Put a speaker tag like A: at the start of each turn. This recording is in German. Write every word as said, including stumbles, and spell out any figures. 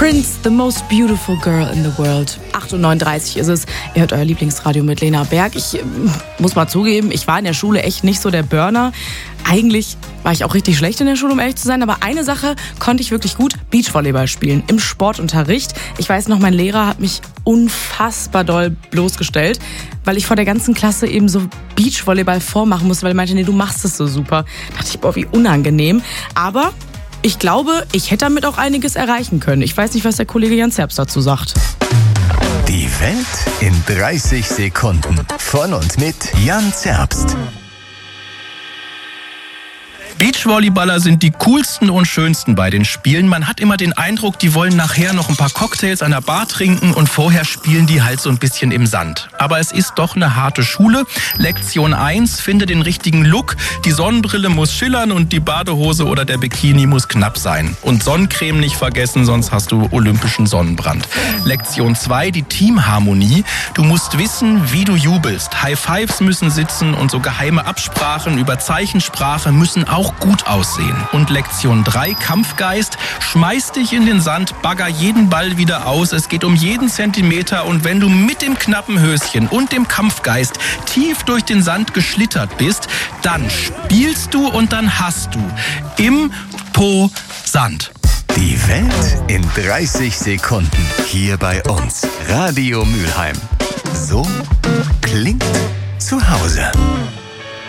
A: Prince, the most beautiful girl in the world. acht Uhr neununddreißig ist es. Ihr hört euer Lieblingsradio mit Lena Berg. Ich äh, muss mal zugeben, ich war in der Schule echt nicht so der Burner. Eigentlich war ich auch richtig schlecht in der Schule, um ehrlich zu sein. Aber eine Sache konnte ich wirklich gut: Beachvolleyball spielen im Sportunterricht. Ich weiß noch, mein Lehrer hat mich unfassbar doll bloßgestellt, weil ich vor der ganzen Klasse eben so Beachvolleyball vormachen musste, weil er meinte, nee, du machst es so super. Da dachte ich, boah, wie unangenehm. Aber ich glaube, ich hätte damit auch einiges erreichen können. Ich weiß nicht, was der Kollege Jan Zerbst dazu sagt.
B: Die Welt in dreißig Sekunden. Von und mit Jan Zerbst.
C: Beachvolleyballer sind die coolsten und schönsten bei den Spielen. Man hat immer den Eindruck, die wollen nachher noch ein paar Cocktails an der Bar trinken und vorher spielen die halt so ein bisschen im Sand. Aber es ist doch eine harte Schule. Lektion eins, finde den richtigen Look. Die Sonnenbrille muss schillern und die Badehose oder der Bikini muss knapp sein. Und Sonnencreme nicht vergessen, sonst hast du olympischen Sonnenbrand. Lektion zwei, die Teamharmonie. Du musst wissen, wie du jubelst. High Fives müssen sitzen und so geheime Absprachen über Zeichensprache müssen auch gut aussehen. Und Lektion drei, Kampfgeist. Schmeiß dich in den Sand, bagger jeden Ball wieder aus. Es geht um jeden Zentimeter und wenn du mit dem knappen Höschen und dem Kampfgeist tief durch den Sand geschlittert bist, dann spielst du und dann hast du im Po Sand.
B: Die Welt in dreißig Sekunden. Hier bei uns. Radio Mülheim. So klingt zu Hause.